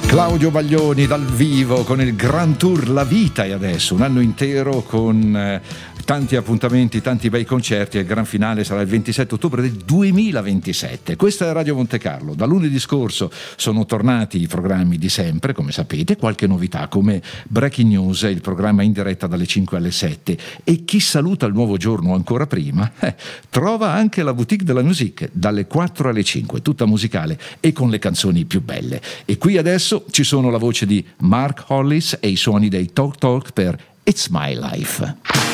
Claudio Baglioni dal vivo con il Grand Tour La Vita, e adesso un anno intero con tanti appuntamenti, tanti bei concerti. Il gran finale sarà il 27 ottobre del 2027. Questa è Radio Monte Carlo. Da lunedì scorso sono tornati i programmi di sempre, come sapete, qualche novità come Breaking News, il programma in diretta dalle 5 alle 7, e chi saluta il nuovo giorno ancora prima trova anche la Boutique de la Musique dalle 4 alle 5, tutta musicale e con le canzoni più belle. E qui adesso ci sono la voce di Mark Hollis e i suoni dei Talk Talk per It's My Life.